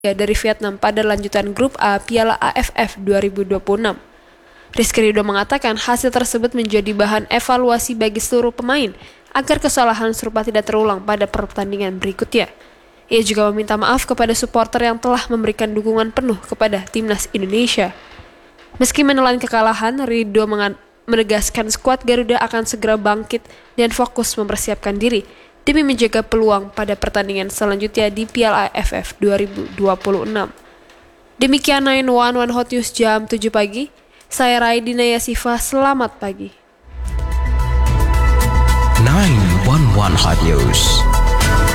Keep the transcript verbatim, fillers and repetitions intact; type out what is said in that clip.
dari Vietnam pada lanjutan grup A Piala A F F dua ribu dua puluh enam. Rizky Ridho mengatakan hasil tersebut menjadi bahan evaluasi bagi seluruh pemain agar kesalahan serupa tidak terulang pada pertandingan berikutnya. Ia juga meminta maaf kepada supporter yang telah memberikan dukungan penuh kepada timnas Indonesia. Meski menelan kekalahan, Ridho menegaskan skuad Garuda akan segera bangkit dan fokus mempersiapkan diri demi menjaga peluang pada pertandingan selanjutnya di Piala A F F dua ribu dua puluh enam. Demikian sembilan satu satu Hot News jam tujuh pagi. Saya Raidina Yasifa, selamat pagi. sembilan satu satu Hot News.